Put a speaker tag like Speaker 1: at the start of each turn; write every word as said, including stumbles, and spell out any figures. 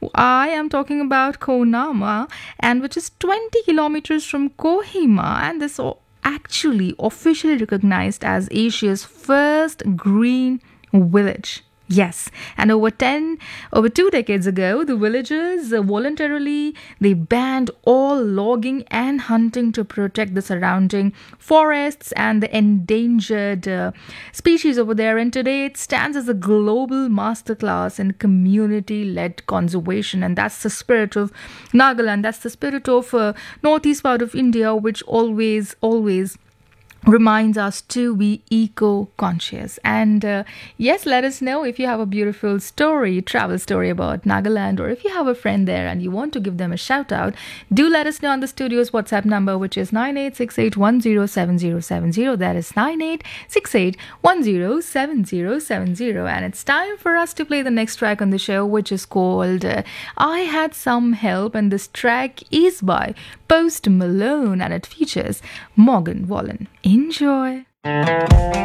Speaker 1: I am talking about Konama, and which is twenty kilometers from Kohima, and this o- actually officially recognized as Asia's first green village. Yes, and over ten, over two decades ago, the villagers uh, voluntarily they banned all logging and hunting to protect the surrounding forests and the endangered uh, species over there. And today, it stands as a global masterclass in community-led conservation, and that's the spirit of Nagaland. That's the spirit of uh, northeast part of India, which always, always reminds us to be eco-conscious. And uh, yes, let us know if you have a beautiful story, travel story about Nagaland, or if you have a friend there and you want to give them a shout out. Do let us know on the studio's WhatsApp number, which is nine eight six eight one zero seven zero seven zero. That is nine eight six eight one zero seven zero seven zero. And it's time for us to play the next track on the show, which is called uh, I Had Some Help, and this track is by Post Malone and it features Morgan Wallen. Enjoy.